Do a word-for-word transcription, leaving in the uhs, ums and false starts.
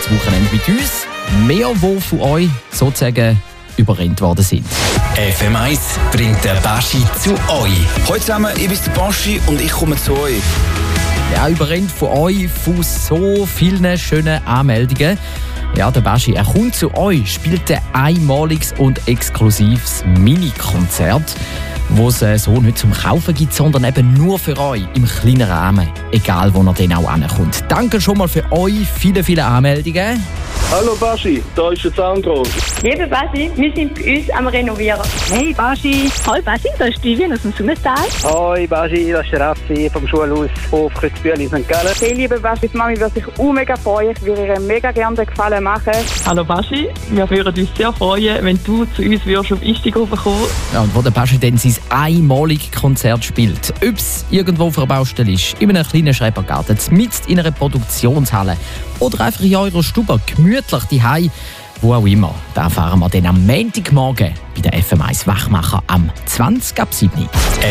das Wochenende mit uns. Mehr, die von euch sozusagen überrennt worden sind. F M eins bringt der Baschi zu euch. Hallo zusammen, ich bin der Baschi und ich komme zu euch. Ja, überrennt von euch von so vielen schönen Anmeldungen. Ja, der Baschi, er kommt zu euch, spielt ein einmaliges und exklusives Mini-Konzert, wo es so nicht zum Kaufen gibt, sondern eben nur für euch im kleinen Rahmen, egal wo er dann auch ankommt. Danke schon mal für euch, viele, viele Anmeldungen. Hallo Baschi, da ist der Sandro. Liebe Baschi, wir sind bei uns am Renovieren. Hey Baschi. Hallo Baschi, da ist Vivian aus dem Sonnental. Hoi Baschi, das ist der Raffi vom Schulhaus auf Kützbühel in Sankt Gallen. Hey liebe Baschi, die Mami würde sich auch mega freuen. Ich würde ihr mega gerne den Gefallen machen. Hallo Baschi, wir würden uns sehr freuen, wenn du zu uns würdest auf Instagram kommen. Ja, und wo der Baschi dann sein einmaliges Konzert spielt, ob es irgendwo auf einer Baustelle ist, in einem kleinen Schrebergarten, mitten in einer Produktionshalle oder einfach in eurer Stube, gemütlich daheim, wo auch immer. Da erfahren wir dann am Montagmorgen bei der F M eins Wachmacher am zwanzig ab sieben.